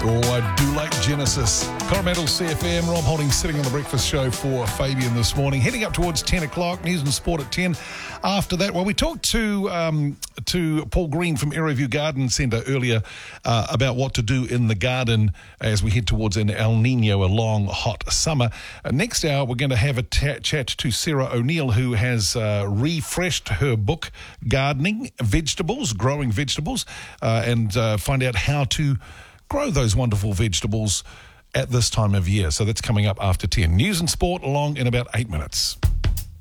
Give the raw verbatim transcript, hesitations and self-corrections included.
Oh, I do like Genesis. Coromandel C F M, Rob Holding sitting on the breakfast show for Fabian this morning. Heading up towards ten o'clock, news and sport at ten. After that, well, we talked to um, to Paul Green from Aeroview Garden Centre earlier uh, about what to do in the garden as we head towards an El Nino, a long, hot summer. Uh, next hour, we're going to have a t- chat to Sarah O'Neill, who has uh, refreshed her book, Gardening Vegetables, Growing Vegetables, uh, and uh, find out how to grow those wonderful vegetables at this time of year. So that's coming up after ten. News and sport along in about eight minutes.